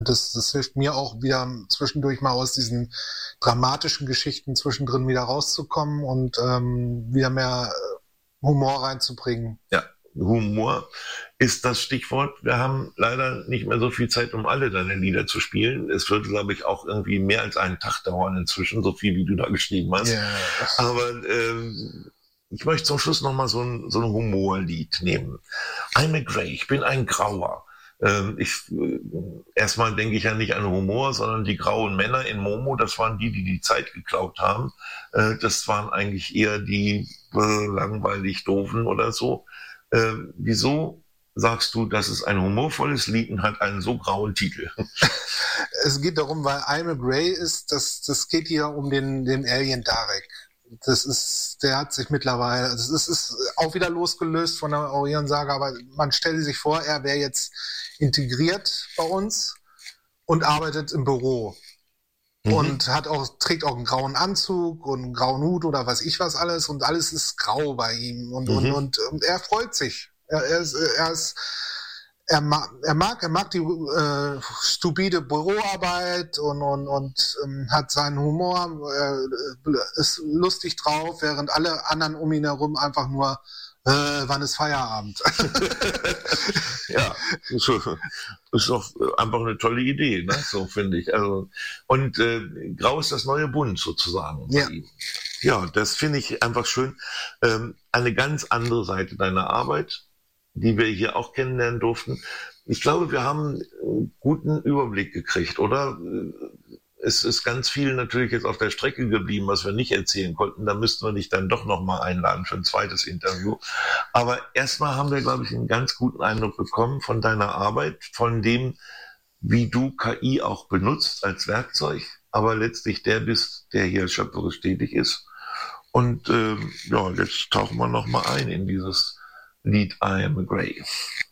Das hilft mir auch wieder zwischendurch mal aus diesen dramatischen Geschichten zwischendrin wieder rauszukommen und wieder mehr Humor reinzubringen. Ja, Humor ist das Stichwort. Wir haben leider nicht mehr so viel Zeit, um alle deine Lieder zu spielen. Es wird, glaube ich, auch irgendwie mehr als einen Tag dauern inzwischen, so viel wie du da geschrieben hast. Yeah. Aber ich möchte zum Schluss noch mal so ein Humorlied nehmen. I'm a Grey, ich bin ein Grauer. Erstmal denke ich ja nicht an Humor, sondern die grauen Männer in Momo, das waren die Zeit geklaut haben. Das waren eigentlich eher die langweilig doofen oder so. Wieso sagst du, dass es ein humorvolles Lied und hat einen so grauen Titel? Es geht darum, weil I'm a Grey ist, das geht hier um den Alien Darek. Der hat sich mittlerweile, das ist auch wieder losgelöst von der Orion-Saga, aber man stelle sich vor, er wäre jetzt integriert bei uns und arbeitet im Büro. Und trägt auch einen grauen Anzug und einen grauen Hut oder weiß ich was alles und alles ist grau bei ihm und er freut sich. Er mag die stupide Büroarbeit und hat seinen Humor, ist lustig drauf, während alle anderen um ihn herum einfach nur wann ist Feierabend? Ja, ist doch einfach eine tolle Idee, ne? So finde ich. Also, und Grau ist das neue Bunt sozusagen. Ja. Ja, das finde ich einfach schön. Eine ganz andere Seite deiner Arbeit, die wir hier auch kennenlernen durften. Ich glaube, wir haben einen guten Überblick gekriegt, oder? Es ist ganz viel natürlich jetzt auf der Strecke geblieben, was wir nicht erzählen konnten. Da müssten wir dich dann doch nochmal einladen für ein zweites Interview. Aber erstmal haben wir, glaube ich, einen ganz guten Eindruck bekommen von deiner Arbeit, von dem, wie du KI auch benutzt als Werkzeug, aber letztlich der bist, der hier schöpferisch tätig ist. Und ja, jetzt tauchen wir nochmal ein in dieses Lied I Am a Grey.